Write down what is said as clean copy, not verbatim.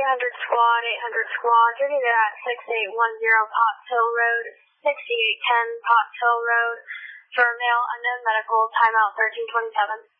squad, 800 squad, duty there at 6810 Potts Hill Road, 6810 Potts Hill Road, for male unknown medical, timeout 1327.